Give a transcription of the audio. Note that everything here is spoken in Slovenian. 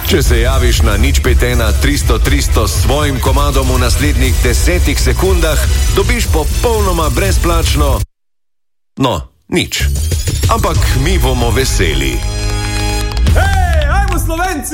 Če se javiš na 051 300 300 s svojim komadom v naslednjih 10 sekundah, dobiš popolnoma brezplačno... No, nič. Ampak mi bomo veseli. Hej, ajmo Slovenci!